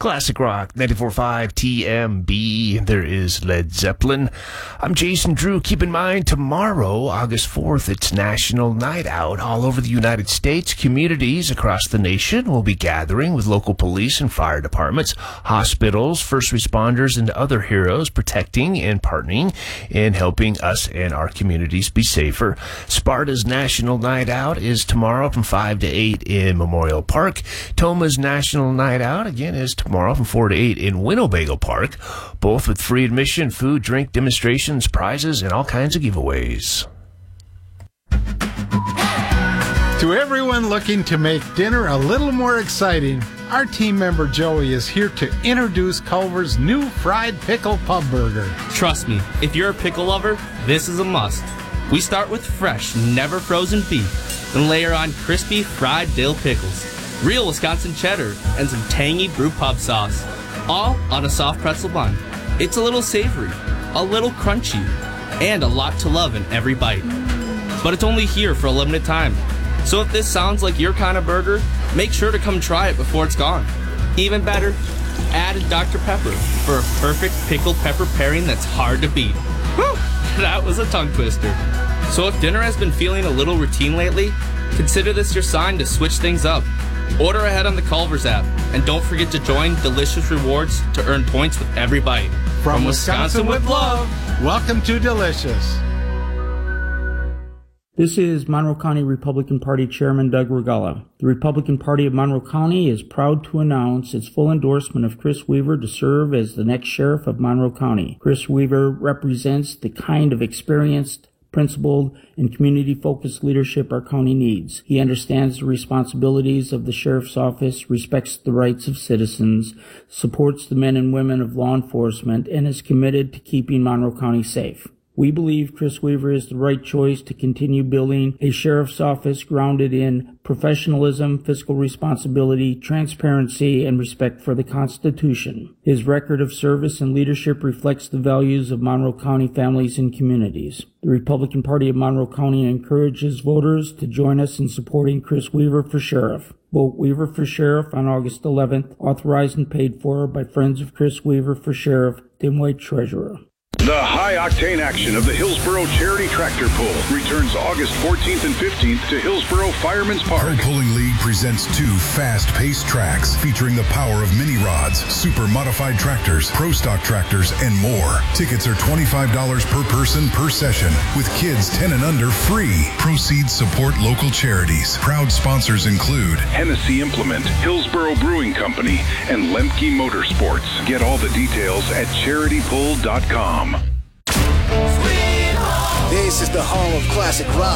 Classic Rock 94.5 TMB. There is Led Zeppelin. I'm Jason Drew. Keep in mind, tomorrow, August 4th, it's National Night Out. All over the United States, communities across the nation will be gathering with local police and fire departments, hospitals, first responders, and other heroes protecting and partnering in helping us and our communities be safer. Sparta's National Night Out is tomorrow from 5 to 8 in Memorial Park. Toma's National Night Out, again, is tomorrow from 4 to 8 in Winnebago Park, both with free admission, food, drink, demonstrations, prizes, and all kinds of giveaways. To everyone looking to make dinner a little more exciting, our team member Joey is here to introduce Culver's new fried pickle pub burger. Trust me, if you're a pickle lover, this is a must. We start with fresh, never frozen beef, then layer on crispy fried dill pickles, real Wisconsin cheddar, and some tangy brew pub sauce, all on a soft pretzel bun. It's a little savory, a little crunchy, and a lot to love in every bite. But it's only here for a limited time. So if this sounds like your kind of burger, make sure to come try it before it's gone. Even better, add Dr. Pepper for a perfect pickled pepper pairing that's hard to beat. Whew, that was a tongue twister. So if dinner has been feeling a little routine lately, consider this your sign to switch things up. Order ahead on the Culver's app, and don't forget to join Delicious Rewards to earn points with every bite. From Wisconsin with love, welcome to Delicious. This is Monroe County Republican Party Chairman Doug Regala. The Republican Party of Monroe County is proud to announce its full endorsement of Chris Weaver to serve as the next sheriff of Monroe County. Chris Weaver represents the kind of experienced, principled, and community-focused leadership our county needs. He understands the responsibilities of the sheriff's office, respects the rights of citizens, supports the men and women of law enforcement, and is committed to keeping Monroe County safe. We believe Chris Weaver is the right choice to continue building a sheriff's office grounded in professionalism, fiscal responsibility, transparency, and respect for the Constitution. His record of service and leadership reflects the values of Monroe County families and communities. The Republican Party of Monroe County encourages voters to join us in supporting Chris Weaver for sheriff. Vote Weaver for sheriff on August 11th, authorized and paid for by Friends of Chris Weaver for Sheriff, Tim White, Treasurer. The high-octane action of the Hillsboro Charity Tractor Pull returns August 14th and 15th to Hillsboro Fireman's Park. Pro Pulling League presents 2 fast-paced tracks featuring the power of mini rods, super modified tractors, pro stock tractors, and more. Tickets are $25 per person per session, with kids 10 and under free. Proceeds support local charities. Proud sponsors include Hennessy Implement, Hillsboro Brewing Company, and Lemke Motorsports. Get all the details at charitypull.com. This is the home of classic rock.